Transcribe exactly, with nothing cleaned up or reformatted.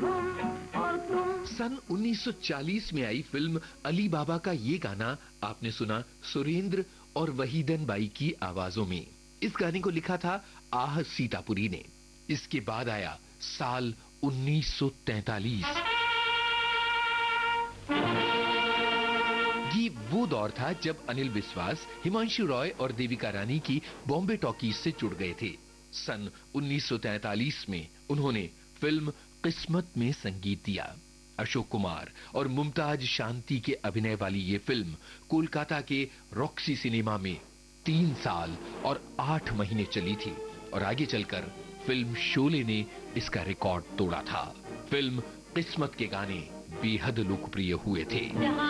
सन उन्नीस सौ चालीस में आई फिल्म अली बाबा का ये गाना आपने सुना सुरेंद्र और वहीदन बाई की आवाजों में। इस गाने को लिखा था आह सीतापुरी ने। इसके बाद आया साल उन्नीस सौ तैंतालीस। ये वो दौर था जब अनिल विश्वास, हिमांशु रॉय और देविका रानी की बॉम्बे टॉकीज से जुड़ गए थे। सन उन्नीस सौ तैंतालीस में उन्होंने फिल्म किस्मत में संगीत दिया। अशोक कुमार और मुमताज शांति के अभिनय वाली ये फिल्म कोलकाता के रॉक्सी सिनेमा में तीन साल और आठ महीने चली थी और आगे चलकर फिल्म शोले ने इसका रिकॉर्ड तोड़ा था। फिल्म किस्मत के गाने बेहद लोकप्रिय हुए थे।